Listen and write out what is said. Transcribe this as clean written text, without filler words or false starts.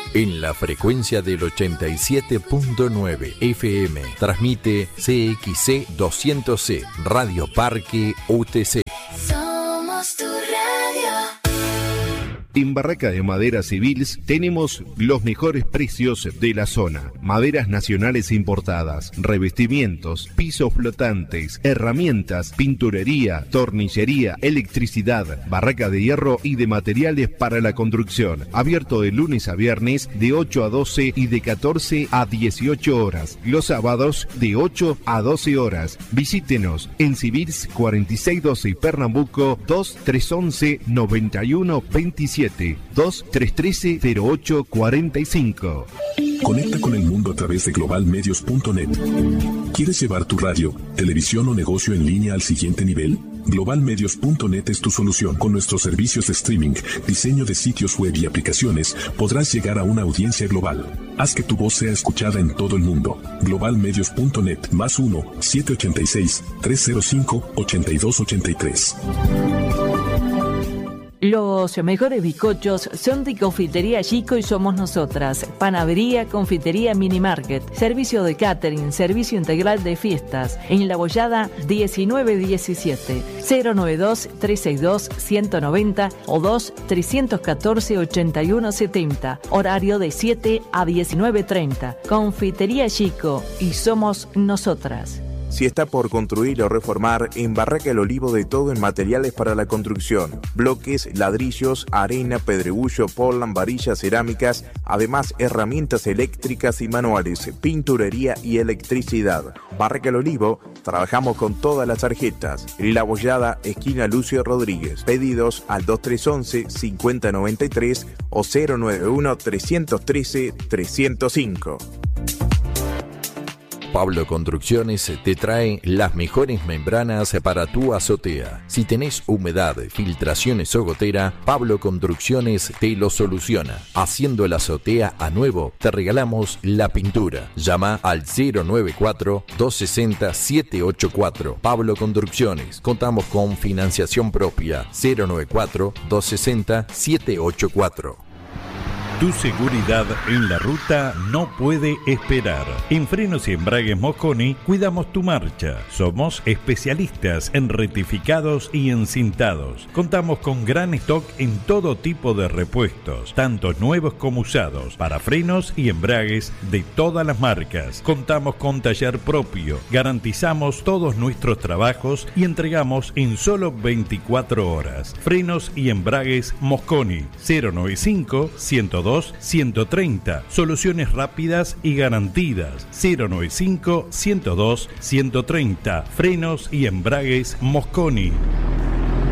En la frecuencia del 87.9 FM transmite CXC 200C, Radio Parque UTC. Somos tu radio. En Barraca de Maderas Civils tenemos los mejores precios de la zona. Maderas nacionales importadas, revestimientos, pisos flotantes, herramientas, pinturería, tornillería, electricidad, barraca de hierro y de materiales para la construcción. Abierto de lunes a viernes de 8 a 12 y de 14 a 18 horas. Los sábados de 8 a 12 horas. Visítenos en Civils 4612 Pernambuco 2311-9127. 2313-0845. Conecta con el mundo a través de globalmedios.net. ¿Quieres llevar tu radio, televisión o negocio en línea al siguiente nivel? Globalmedios.net es tu solución. Con nuestros servicios de streaming, diseño de sitios web y aplicaciones, podrás llegar a una audiencia global. Haz que tu voz sea escuchada en todo el mundo. Globalmedios.net +1 786 305 8283. Los mejores bizcochos son de Confitería Chico y somos nosotras. Panadería, confitería, mini market, servicio de catering, servicio integral de fiestas. En La Bollada 1917, 092-362-190 o 2-314-8170. Horario de 7 a 19:30. Confitería Chico y somos nosotras. Si está por construir o reformar, en Barraca El Olivo de todo en materiales para la construcción. Bloques, ladrillos, arena, pedregullo, portland, varillas, cerámicas, además herramientas eléctricas y manuales, pinturería y electricidad. Barraca El Olivo, trabajamos con todas las tarjetas. La Bollada, esquina Lucio Rodríguez. Pedidos al 2311-5093 o 091-313-305. Pablo Construcciones te trae las mejores membranas para tu azotea. Si tenés humedad, filtraciones o gotera, Pablo Construcciones te lo soluciona. Haciendo la azotea a nuevo, te regalamos la pintura. Llama al 094-260-784. Pablo Construcciones. Contamos con financiación propia. 094-260-784. Tu seguridad en la ruta no puede esperar. En Frenos y Embragues Mosconi cuidamos tu marcha. Somos especialistas en rectificados y encintados. Contamos con gran stock en todo tipo de repuestos, tanto nuevos como usados, para frenos y embragues de todas las marcas. Contamos con taller propio. Garantizamos todos nuestros trabajos y entregamos en solo 24 horas. Frenos y Embragues Mosconi 095-102-130. Soluciones rápidas y garantidas. 095-102-130. Frenos y Embragues Mosconi.